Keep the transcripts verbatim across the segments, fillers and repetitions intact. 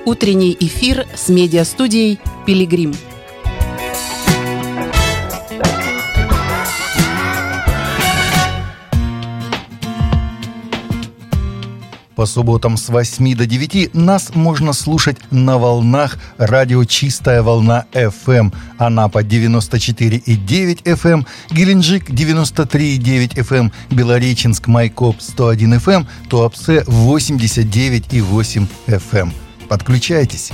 Утренний эфир с медиастудией «Пилигрим». По субботам с восьми до девяти нас можно слушать на волнах радио «Чистая волна эф эм». Анапа девяносто четыре и девять эф эм, Геленджик девяносто три и девять эф эм, Белореченск, Майкоп сто один эф эм, Туапсе восемьдесят девять и восемь эф эм. Подключайтесь.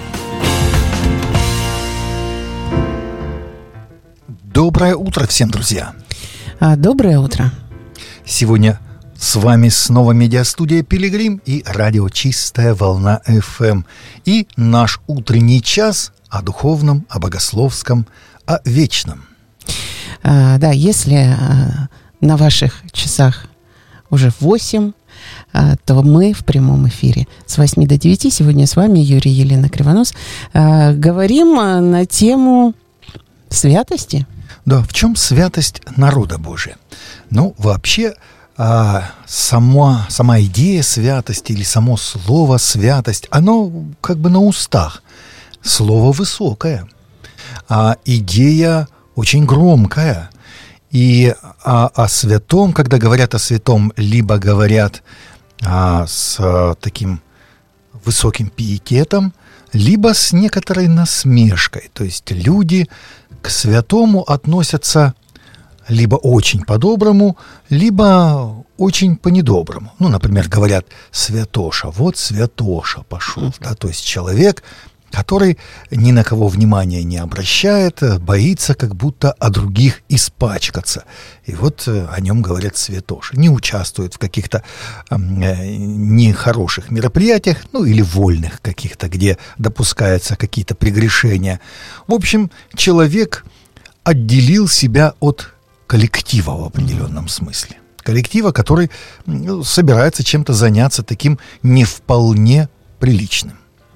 Доброе утро всем, друзья. Доброе утро. Сегодня с вами снова медиастудия «Пилигрим» и радио «Чистая волна эф эм». И наш утренний час о духовном, о богословском, о вечном. А, да, если а, на ваших часах уже восемь, а, то мы в прямом эфире с восьми до девяти. Сегодня с вами Юрий, Елена Кривонос. А, говорим на тему святости. Да, в чем святость народа Божия? Ну, вообще... А сама, сама идея святости или само слово святость, оно как бы на устах. Слово высокое, а идея очень громкая. И о, о святом, когда говорят о святом, либо говорят а, с а, таким высоким пиететом, либо с некоторой насмешкой. То есть люди к святому относятся либо очень по-доброму, либо очень по-недоброму. Ну, например, говорят «святоша», вот святоша пошел. Да? То есть человек, который ни на кого внимания не обращает, боится как будто о других испачкаться. И вот о нем говорят святоша. Не участвует в каких-то э, нехороших мероприятиях, ну или вольных каких-то, где допускаются какие-то прегрешения. В общем, человек отделил себя от коллектива в определенном смысле. Коллектива, который ну, собирается чем-то заняться таким не вполне приличным.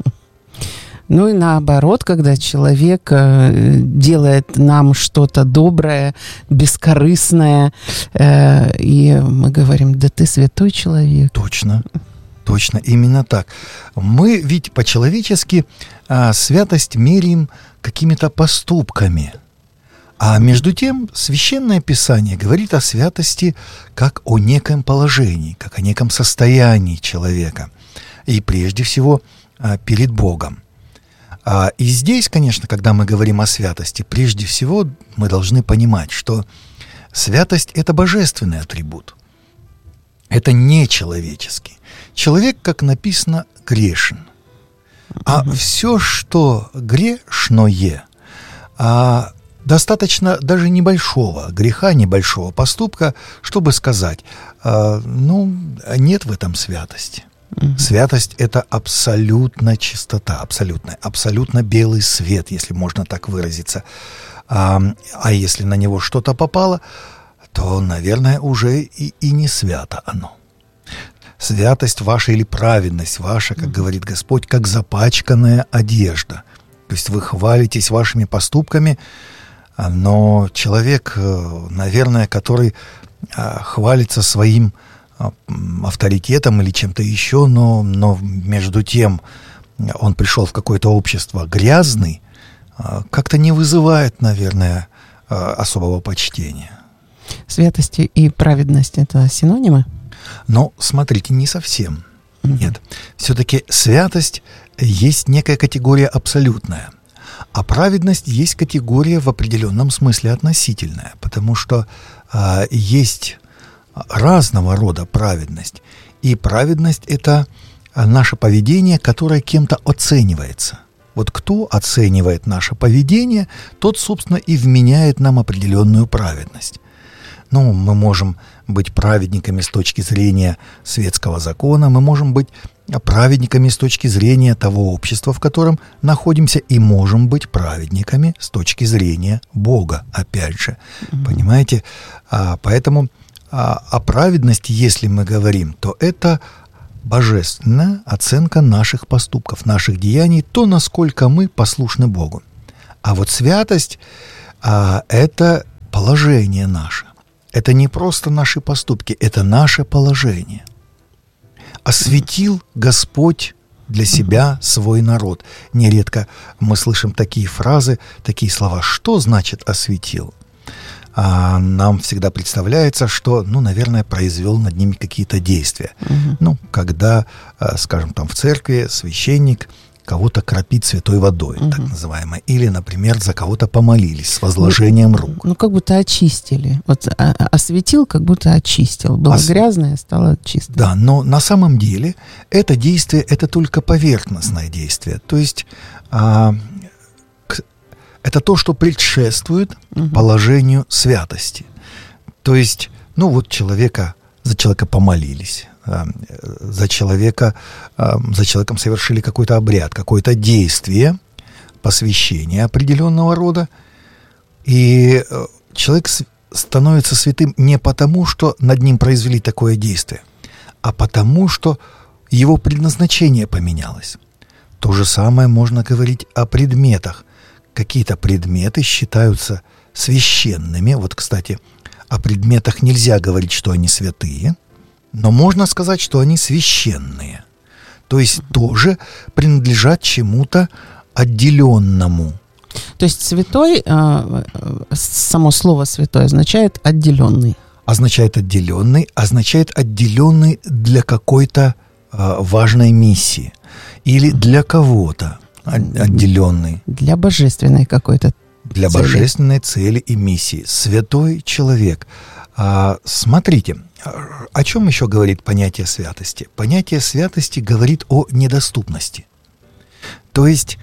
Ну и наоборот, когда человек э, делает нам что-то доброе, бескорыстное, э, и мы говорим, да ты святой человек. Точно, точно, именно так. Мы ведь по-человечески э, святость меряем какими-то поступками. А между тем, Священное Писание говорит о святости как о неком положении, как о неком состоянии человека. И прежде всего перед Богом. И здесь, конечно, когда мы говорим о святости, прежде всего мы должны понимать, что святость – это божественный атрибут. Это не человеческий. Человек, как написано, грешен. А mm-hmm. все, что грешное, а достаточно даже небольшого греха, небольшого поступка, чтобы сказать, э, ну, нет в этом святости. Mm-hmm. Святость – это абсолютно чистота, абсолютно, абсолютно белый свет, если можно так выразиться. А, а если на него что-то попало, то, наверное, уже и, и не свято оно. Святость ваша или праведность ваша, как mm-hmm. говорит Господь, как запачканная одежда. То есть вы хвалитесь вашими поступками, но человек, наверное, который хвалится своим авторитетом или чем-то еще, но, но между тем он пришел в какое-то общество грязный, как-то не вызывает, наверное, особого почтения. Святость и праведность – это синонимы? Но, смотрите, не совсем. Mm-hmm. Нет. Все-таки святость есть некая категория абсолютная. А праведность есть категория в определенном смысле относительная, потому что э, есть разного рода праведность. И праведность – это наше поведение, которое кем-то оценивается. Вот кто оценивает наше поведение, тот, собственно, и вменяет нам определенную праведность. Ну, мы можем быть праведниками с точки зрения светского закона, мы можем быть праведниками с точки зрения того общества, в котором находимся, и можем быть праведниками с точки зрения Бога, опять же. Mm-hmm. Понимаете? А, поэтому а, о праведности, если мы говорим, то это божественная оценка наших поступков, наших деяний, то, насколько мы послушны Богу. А вот святость а, – это положение наше. Это не просто наши поступки, это наше положение. Осветил Господь для себя свой народ. Нередко мы слышим такие фразы, такие слова: что значит осветил? А нам всегда представляется, что, ну, наверное, произвел над ними какие-то действия. Угу. Ну, когда, скажем, там в церкви священник кого-то кропит святой водой, угу. так называемой, или, например, за кого-то помолились с возложением рук. Ну, как будто очистили. Вот осветил, как будто очистил. Было Ос... грязное, стало чистым. Да, но на самом деле это действие, это только поверхностное действие. То есть а, это то, что предшествует угу. положению святости. То есть, ну вот человека, за человека помолились, за человека, за человеком совершили какой-то обряд, какое-то действие, посвящение определенного рода, и человек становится святым не потому, что над ним произвели такое действие, а потому, что его предназначение поменялось. То же самое можно говорить о предметах. Какие-то предметы считаются священными. Вот, кстати, о предметах нельзя говорить, что они святые, но можно сказать, что они священные. То есть тоже принадлежат чему-то отделенному. То есть святой, само слово святой означает отделенный. Означает отделенный, означает отделенный для какой-то важной миссии или для кого-то отделенный. Для божественной какой-то Для цели. божественной цели и миссии. Святой человек. А, смотрите, о чем еще говорит понятие святости? Понятие святости говорит о недоступности. То есть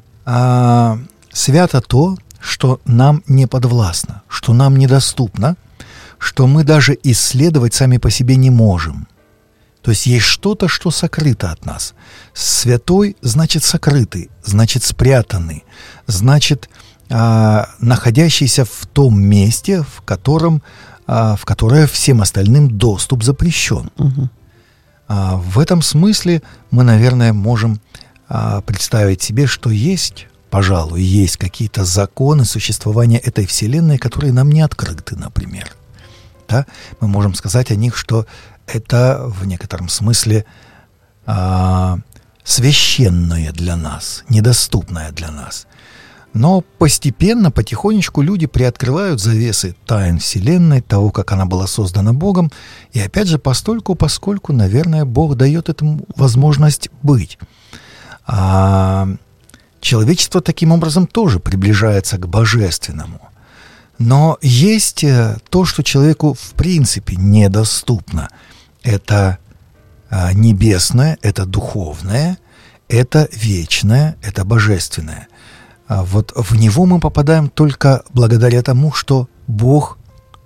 а, свято то, что нам не подвластно, что нам недоступно, что мы даже исследовать сами по себе не можем. То есть есть что-то, что сокрыто от нас. Святой значит сокрытый, значит спрятанный, значит а, находящийся в том месте, в котором, а, в которое всем остальным доступ запрещен. Угу. А, в этом смысле мы, наверное, можем а, представить себе, что есть, пожалуй, есть какие-то законы существования этой Вселенной, которые нам не открыты, например. Да? Мы можем сказать о них, что это в некотором смысле а, священное для нас, недоступное для нас. Но постепенно, потихонечку люди приоткрывают завесы тайн Вселенной, того, как она была создана Богом. И опять же, постольку, поскольку, наверное, Бог дает этому возможность быть. А человечество таким образом тоже приближается к божественному. Но есть то, что человеку в принципе недоступно. Это а, небесное, это духовное, это вечное, это божественное. А вот в него мы попадаем только благодаря тому, что Бог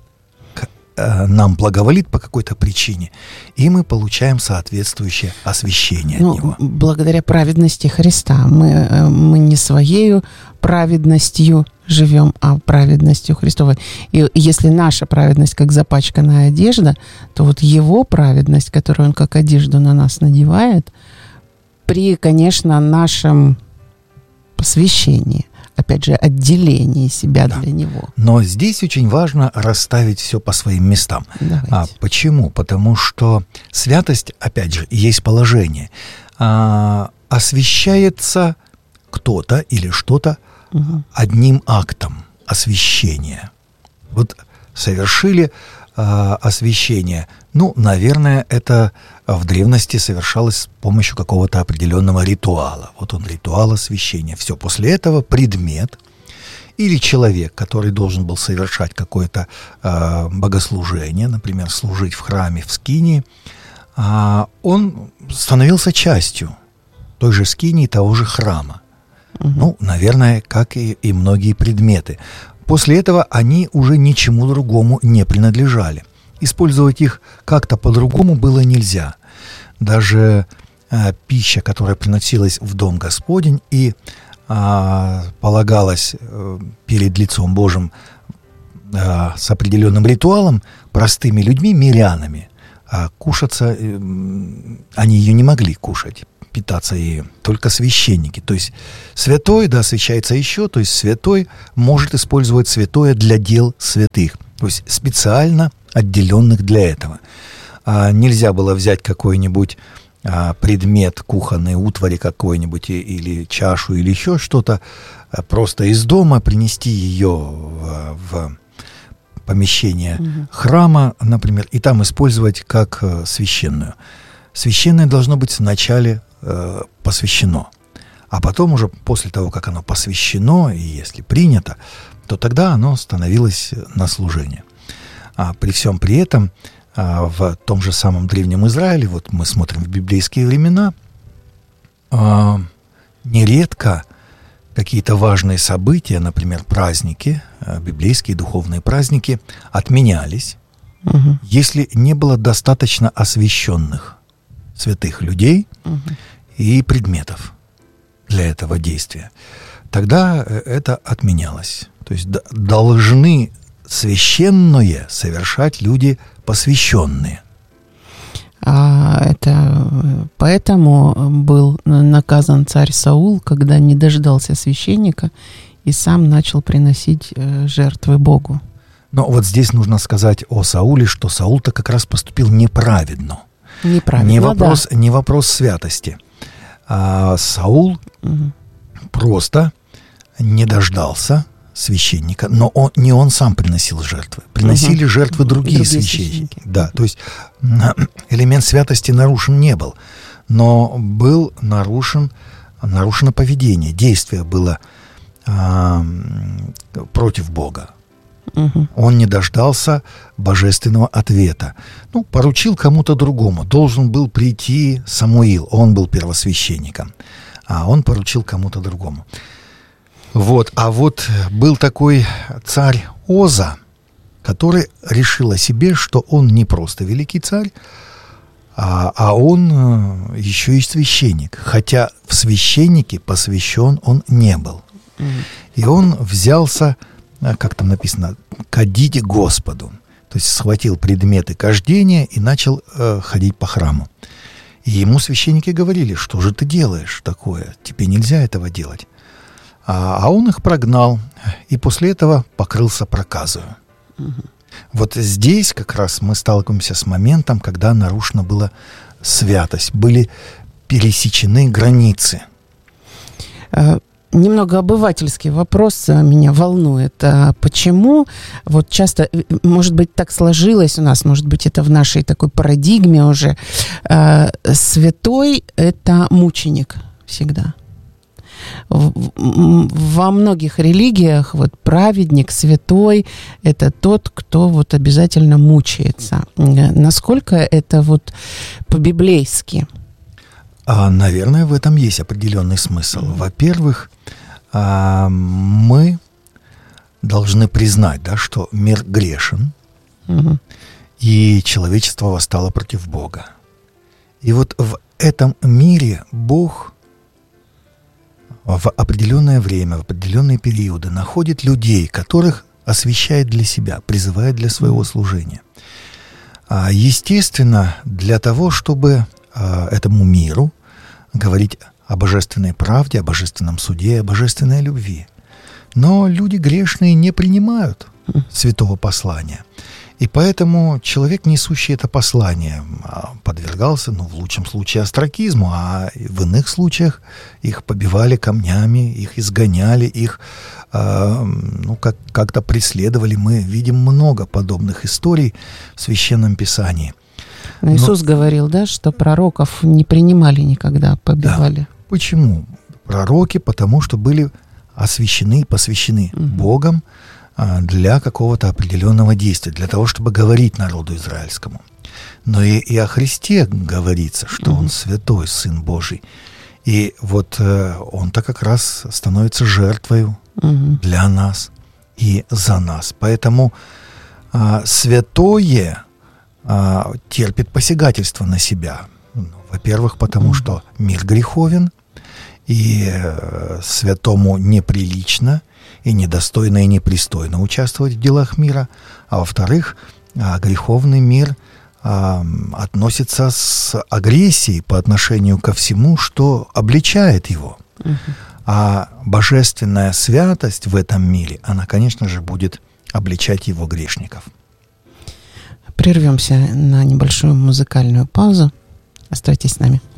а, нам благоволит по какой-то причине, и мы получаем соответствующее освящение ну, от Него. Благодаря праведности Христа. Мы, мы не своею праведностью живем, а праведностью Христовой. И если наша праведность как запачканная одежда, то вот Его праведность, которую Он как одежду на нас надевает, при, конечно, нашем посвящении, опять же, отделении себя да. для Него. Но здесь очень важно расставить все по своим местам. А почему? Потому что святость, опять же, есть положение. А, освящается кто-то или что-то угу. одним актом освящения. Вот совершили а, освящение. Ну, наверное, это в древности совершалось с помощью какого-то определенного ритуала. Вот он, ритуал освящения. Все, после этого предмет или человек, который должен был совершать какое-то а, богослужение, например, служить в храме, в скинии, а, он становился частью той же скинии, того же храма. Угу. Ну, наверное, как и, и многие предметы. После этого они уже ничему другому не принадлежали. Использовать их как-то по-другому было нельзя. Даже э, пища, которая приносилась в Дом Господень и э, полагалась э, перед лицом Божьим э, с определенным ритуалом, простыми людьми, мирянами, э, кушаться, э, они ее не могли кушать, питаться ею, только священники. То есть святой, да, освящается еще, то есть святой может использовать святое для дел святых, то есть специально отделенных для этого. А нельзя было взять какой-нибудь а, предмет кухонной утвари какой-нибудь, или чашу, или еще что-то, а, просто из дома принести ее в, в помещение угу. храма, например, и там использовать как а, священную. Священное должно быть вначале а, посвящено, а потом уже после того, как оно посвящено, и если принято, то тогда оно становилось на служение. А при всем при этом а, в том же самом Древнем Израиле, вот мы смотрим в библейские времена, а, нередко какие-то важные события, например, праздники, а, библейские духовные праздники, отменялись, угу. если не было достаточно освященных святых людей угу. и предметов для этого действия. Тогда это отменялось. То есть д- должны священное совершать люди посвященные. А это поэтому был наказан царь Саул, когда не дождался священника и сам начал приносить жертвы Богу. Но вот здесь нужно сказать о Сауле, что Саул-то как раз поступил неправедно. Неправедно, не вопрос, да. не вопрос святости. А Саул угу. просто не дождался священника, но он, не он сам приносил жертвы. Приносили угу. жертвы другие, другие священники. священники. Да, то есть элемент святости нарушен не был, но был нарушен, нарушено поведение, действие было а, против Бога. Угу. Он не дождался божественного ответа. Ну, поручил кому-то другому. Должен был прийти Самуил, он был первосвященником, а он поручил кому-то другому. Вот, а вот был такой царь Оза, который решил о себе, что он не просто великий царь, а, а он еще и священник. Хотя в священнике посвящен он не был. Mm. И он взялся, как там написано, кадить Господу. То есть схватил предметы кождения и начал э, ходить по храму. И ему священники говорили: что же ты делаешь такое? Тебе нельзя этого делать. А он их прогнал, и после этого покрылся проказою. Угу. Вот здесь как раз мы сталкиваемся с моментом, когда нарушена была святость, были пересечены границы. Немного обывательский вопрос меня волнует. Почему вот часто, может быть, так сложилось у нас, может быть, это в нашей такой парадигме уже, святой — это мученик всегда? Во многих религиях вот праведник, святой — это тот, кто вот обязательно мучается. Насколько это вот по-библейски? А, наверное, в этом есть определенный смысл. Во-первых, а, мы должны признать, да, что мир грешен, угу. и человечество восстало против Бога. И вот в этом мире Бог в определенное время, в определенные периоды находит людей, которых освящает для себя, призывает для своего служения. Естественно, для того, чтобы этому миру говорить о божественной правде, о божественном суде, о божественной любви. Но люди грешные не принимают святого послания. И поэтому человек, несущий это послание, подвергался, ну, в лучшем случае, остракизму, а в иных случаях их побивали камнями, их изгоняли, их э, ну, как, как-то преследовали. Мы видим много подобных историй в Священном Писании. Но Иисус Но, говорил, да, что пророков не принимали никогда, побивали. Да. Почему? Пророки, потому что были освящены и посвящены угу. Богом для какого-то определенного действия, для того, чтобы говорить народу израильскому. Но и, и о Христе говорится, что mm-hmm. Он святой, Сын Божий. И вот э, Он-то как раз становится жертвою mm-hmm. для нас и за нас. Поэтому э, святое э, терпит посягательство на себя. Ну, во-первых, потому mm-hmm. что мир греховен, и э, святому неприлично, и недостойно, и непристойно участвовать в делах мира. А во-вторых, греховный мир а, относится с агрессией по отношению ко всему, что обличает его. Uh-huh. А божественная святость в этом мире, она, конечно же, будет обличать его грешников. Прервемся на небольшую музыкальную паузу. Оставайтесь с нами.